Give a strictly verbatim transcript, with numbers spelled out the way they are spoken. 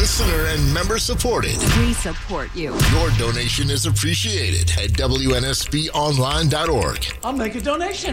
Listener and member supported. We support you. Your donation is appreciated at W N S B online dot org. I'll make a donation.